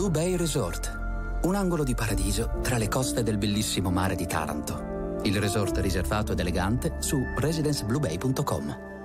Blue Bay Resort, un angolo di paradiso tra le coste del bellissimo mare di Taranto. Il resort riservato ed elegante su residencebluebay.com.